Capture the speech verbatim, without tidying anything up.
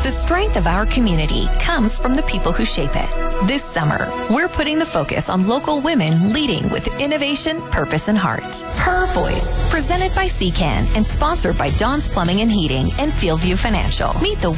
The strength of our community comes from the people who shape it. This summer, we're putting the focus on local women leading with innovation, purpose, and heart. Her Voice, presented by C CAN and sponsored by Dawn's Plumbing and Heating and Fieldview Financial. Meet the